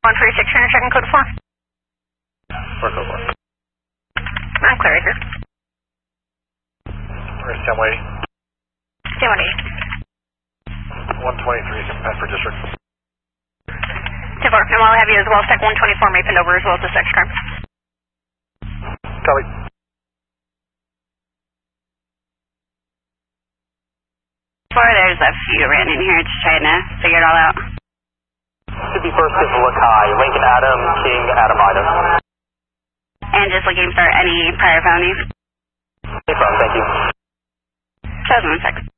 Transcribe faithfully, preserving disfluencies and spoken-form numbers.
one three six, you're checking code four. four code four. I'm clear right here. Where's ten one eighty? ten one eighty. one twenty-three, Bedford District. ten four, and while I have you as well, Sec one twenty-four may pin over as well to sex crime. Copy. There's a few random here, just trying to figure it all out. Should be first is Lakai, Lincoln Adam, King Adam Item. And just looking for any prior felonies. No problem, thank you. Just one second.